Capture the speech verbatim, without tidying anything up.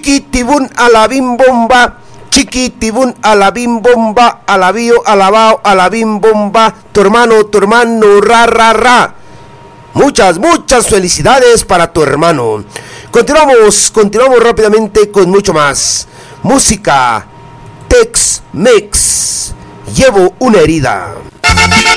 chiquitibún alabim bomba, chiquitibún alabim bomba, alabío, alabao, alabim bomba, tu hermano, tu hermano, ra, ra, ra. Muchas, muchas felicidades para tu hermano. Continuamos, continuamos rápidamente con mucho más. Música, Tex-Mex. Llevo una herida.